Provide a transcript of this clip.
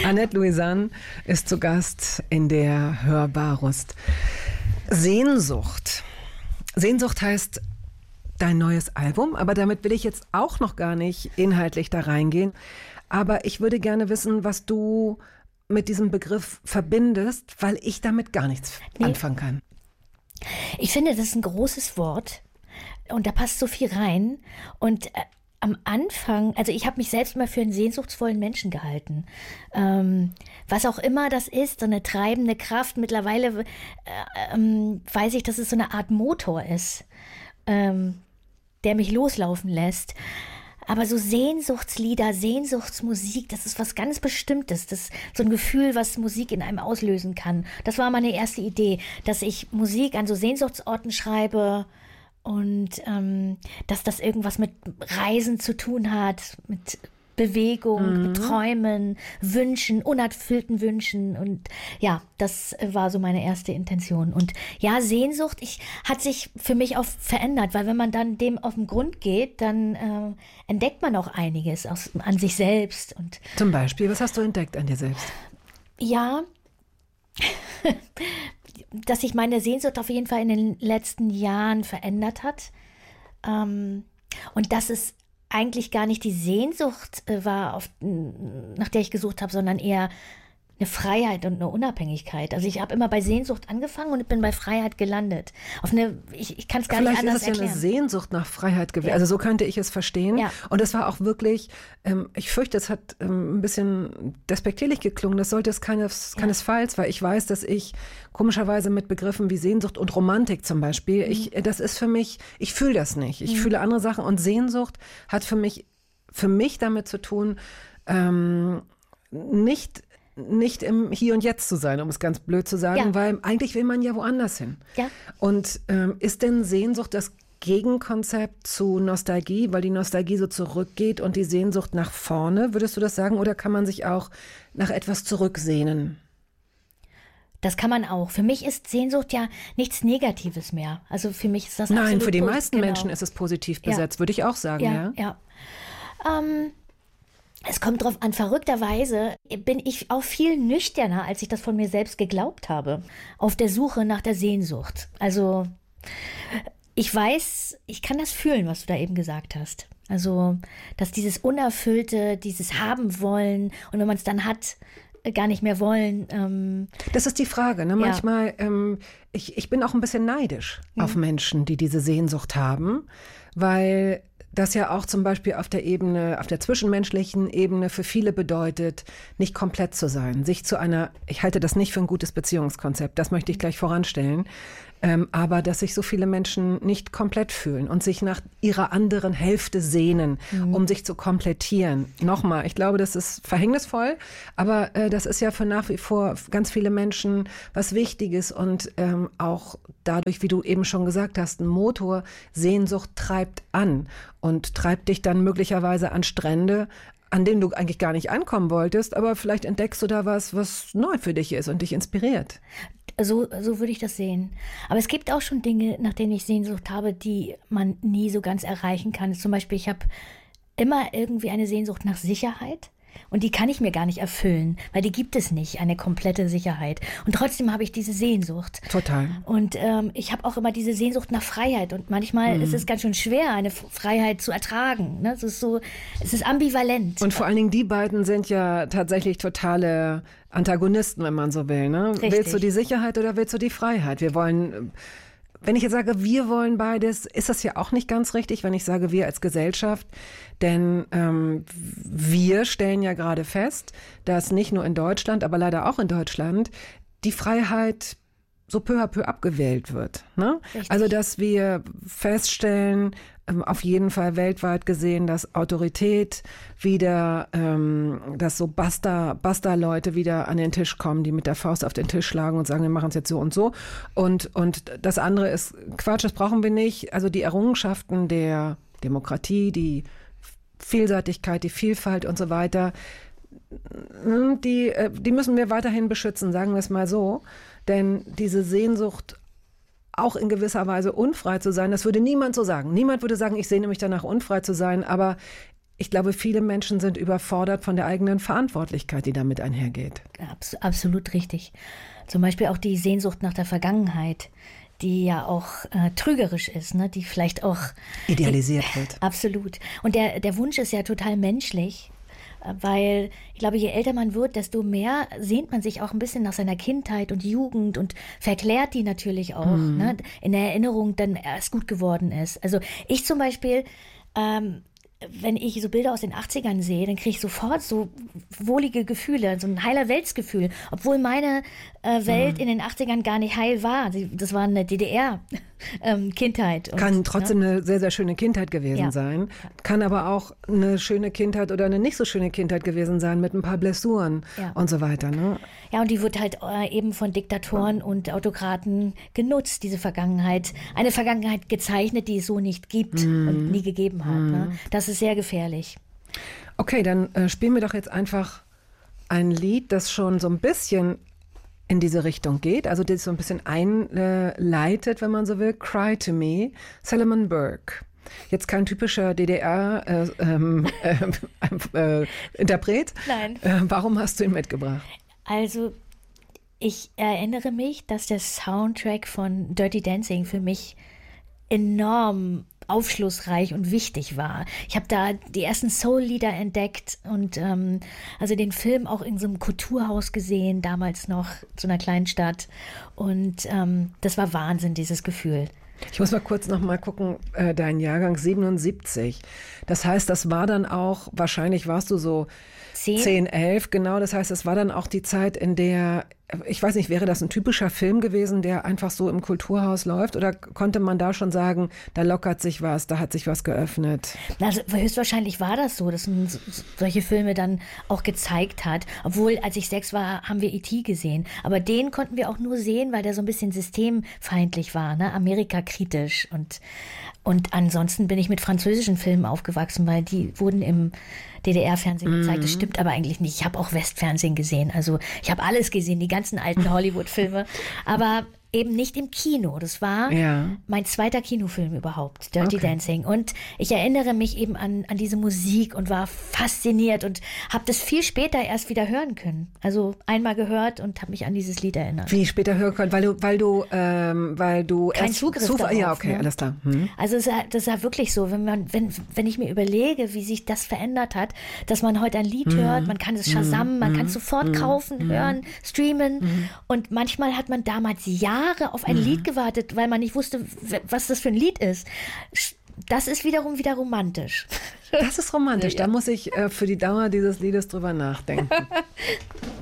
Annette Louisan ist zu Gast in der Hörbar-Rust. Sehnsucht. Sehnsucht heißt dein neues Album, aber damit will ich jetzt auch noch gar nicht inhaltlich da reingehen. Aber ich würde gerne wissen, was du mit diesem Begriff verbindest, weil ich damit gar nichts anfangen kann. Ich finde, das ist ein großes Wort und da passt so viel rein. Und am Anfang, also ich habe mich selbst mal für einen sehnsuchtsvollen Menschen gehalten. Was auch immer das ist, so eine treibende Kraft. Mittlerweile weiß ich, dass es so eine Art Motor ist, der mich loslaufen lässt. Aber so Sehnsuchtslieder, Sehnsuchtsmusik, das ist was ganz Bestimmtes. Das ist so ein Gefühl, was Musik in einem auslösen kann. Das war meine erste Idee, dass ich Musik an so Sehnsuchtsorten schreibe und dass das irgendwas mit Reisen zu tun hat, mit Bewegung, mit Träumen, Wünschen, unerfüllten Wünschen. Und ja, das war so meine erste Intention. Und ja, Sehnsucht hat sich für mich auch verändert, weil wenn man dann dem auf den Grund geht, dann entdeckt man auch einiges an sich selbst. Und zum Beispiel, was hast du entdeckt an dir selbst? Ja, dass sich meine Sehnsucht auf jeden Fall in den letzten Jahren verändert hat. Und dass es eigentlich gar nicht die Sehnsucht war, nach der ich gesucht habe, sondern eher eine Freiheit und eine Unabhängigkeit. Also ich habe immer bei Sehnsucht angefangen und bin bei Freiheit gelandet. Ich kann es gar nicht anders erklären. Vielleicht ist es ja eine Sehnsucht nach Freiheit gewesen. Ja. Also so könnte ich es verstehen. Ja. Und es war auch wirklich, ich fürchte, es hat ein bisschen despektierlich geklungen. Das sollte es keinesfalls, weil ich weiß, dass ich komischerweise mit Begriffen wie Sehnsucht und Romantik zum Beispiel, das ist für mich, ich fühle das nicht. Ich fühle andere Sachen und Sehnsucht hat für mich damit zu tun, nicht im Hier und Jetzt zu sein, um es ganz blöd zu sagen, weil eigentlich will man ja woanders hin. Ja. Und ist denn Sehnsucht das Gegenkonzept zu Nostalgie, weil die Nostalgie so zurückgeht und die Sehnsucht nach vorne, würdest du das sagen? Oder kann man sich auch nach etwas zurücksehnen? Das kann man auch. Für mich ist Sehnsucht ja nichts Negatives mehr. Also für mich ist das absolut Nein, für die meisten Menschen ist es positiv besetzt, würde ich auch sagen. Ja. Es kommt drauf an, verrückterweise bin ich auch viel nüchterner, als ich das von mir selbst geglaubt habe, auf der Suche nach der Sehnsucht. Also ich weiß, ich kann das fühlen, was du da eben gesagt hast. Also, dass dieses Unerfüllte, dieses Haben wollen und wenn man es dann hat, gar nicht mehr wollen. Das ist die Frage. Ne? Manchmal, ich bin auch ein bisschen neidisch auf Menschen, die diese Sehnsucht haben, weil das ja auch zum Beispiel auf der zwischenmenschlichen Ebene für viele bedeutet, nicht komplett zu sein, ich halte das nicht für ein gutes Beziehungskonzept, das möchte ich gleich voranstellen, aber dass sich so viele Menschen nicht komplett fühlen und sich nach ihrer anderen Hälfte sehnen, um sich zu komplettieren. Nochmal, ich glaube, das ist verhängnisvoll, aber das ist ja für nach wie vor ganz viele Menschen was Wichtiges und auch dadurch, wie du eben schon gesagt hast, ein Motor, Sehnsucht treibt an und treibt dich dann möglicherweise an Strände, an denen du eigentlich gar nicht ankommen wolltest, aber vielleicht entdeckst du da was neu für dich ist und dich inspiriert. So würde ich das sehen. Aber es gibt auch schon Dinge, nach denen ich Sehnsucht habe, die man nie so ganz erreichen kann. Zum Beispiel, ich habe immer irgendwie eine Sehnsucht nach Sicherheit. Und die kann ich mir gar nicht erfüllen, weil die gibt es nicht, eine komplette Sicherheit. Und trotzdem habe ich diese Sehnsucht. Total. Und ich habe auch immer diese Sehnsucht nach Freiheit. Und manchmal ist es ganz schön schwer, eine Freiheit zu ertragen. Ne? Es ist ambivalent. Und vor allen Dingen die beiden sind ja tatsächlich totale Antagonisten, wenn man so will. Ne? Willst du die Sicherheit oder willst du die Freiheit? Wenn ich jetzt sage, wir wollen beides, ist das ja auch nicht ganz richtig, wenn ich sage, wir als Gesellschaft. Denn wir stellen ja gerade fest, dass nicht nur in Deutschland, aber leider auch in Deutschland, die Freiheit so peu à peu abgewählt wird. Ne? Also, dass wir feststellen, auf jeden Fall weltweit gesehen, dass Autorität wieder, dass so Basta-Leute wieder an den Tisch kommen, die mit der Faust auf den Tisch schlagen und sagen, wir machen es jetzt so und so. Und das andere ist Quatsch, das brauchen wir nicht. Also die Errungenschaften der Demokratie, die Vielseitigkeit, die Vielfalt und so weiter, die müssen wir weiterhin beschützen, sagen wir es mal so. Denn diese Sehnsucht, auch in gewisser Weise unfrei zu sein, das würde niemand so sagen. Niemand würde sagen, ich sehne mich danach, unfrei zu sein, aber ich glaube, viele Menschen sind überfordert von der eigenen Verantwortlichkeit, die damit einhergeht. Absolut richtig. Zum Beispiel auch die Sehnsucht nach der Vergangenheit, die ja auch trügerisch ist, ne? Die vielleicht auch idealisiert wird. Absolut. Und der Wunsch ist ja total menschlich, weil ich glaube, je älter man wird, desto mehr sehnt man sich auch ein bisschen nach seiner Kindheit und Jugend und verklärt die natürlich auch, ne? In der Erinnerung dann erst gut geworden ist. Also ich zum Beispiel, wenn ich so Bilder aus den 80ern sehe, dann kriege ich sofort so wohlige Gefühle, so ein heiler Weltsgefühl, obwohl meine Welt in den 80ern gar nicht heil war. Das war eine DDR-Kindheit. Kann trotzdem eine sehr, sehr schöne Kindheit gewesen sein, kann aber auch eine schöne Kindheit oder eine nicht so schöne Kindheit gewesen sein mit ein paar Blessuren und so weiter. Ne? Ja, und die wird halt eben von Diktatoren und Autokraten genutzt, diese Vergangenheit. Eine Vergangenheit gezeichnet, die es so nicht gibt und nie gegeben hat. Ne? Das ist sehr gefährlich. Okay, dann spielen wir doch jetzt einfach ein Lied, das schon so ein bisschen in diese Richtung geht, also das so ein bisschen einleitet, wenn man so will. Cry to Me, Salomon Burke. Jetzt kein typischer DDR-Interpret. Nein. Warum hast du ihn mitgebracht? Also ich erinnere mich, dass der Soundtrack von Dirty Dancing für mich enorm aufschlussreich und wichtig war. Ich habe da die ersten Soul-Lieder entdeckt und also den Film auch in so einem Kulturhaus gesehen, damals noch, zu einer kleinen Stadt. Und das war Wahnsinn, dieses Gefühl. Ich muss mal kurz noch mal gucken, dein Jahrgang 77. Das heißt, das war dann auch, wahrscheinlich warst du so 10, 11, genau. Das heißt, es war dann auch die Zeit, in der, ich weiß nicht, wäre das ein typischer Film gewesen, der einfach so im Kulturhaus läuft? Oder konnte man da schon sagen, da lockert sich was, da hat sich was geöffnet? Also höchstwahrscheinlich war das so, dass man solche Filme dann auch gezeigt hat. Obwohl, als ich 6 war, haben wir E.T. gesehen. Aber den konnten wir auch nur sehen, weil der so ein bisschen systemfeindlich war, ne? Amerika-kritisch. Und ansonsten bin ich mit französischen Filmen aufgewachsen, weil die wurden im DDR-Fernsehen gezeigt. Das stimmt aber eigentlich nicht. Ich habe auch Westfernsehen gesehen. Also ich habe alles gesehen, die ganzen alten Hollywood-Filme. Aber eben nicht im Kino. Das war mein zweiter Kinofilm überhaupt, Dirty Dancing. Und ich erinnere mich eben an diese Musik und war fasziniert und habe das viel später erst wieder hören können. Also einmal gehört und habe mich an dieses Lied erinnert. Wie später hören können? Weil du kein Zugriff darauf. Ja, okay, ne? Alles klar. Also das ist ja wirklich so, wenn ich mir überlege, wie sich das verändert hat, dass man heute ein Lied hört, man kann es Shazam, man kann es sofort kaufen, hören, streamen. Und manchmal hat man damals Jahre auf ein Lied gewartet, weil man nicht wusste, was das für ein Lied ist. Das ist wiederum wieder romantisch. Das ist romantisch. Da muss ich für die Dauer dieses Liedes drüber nachdenken.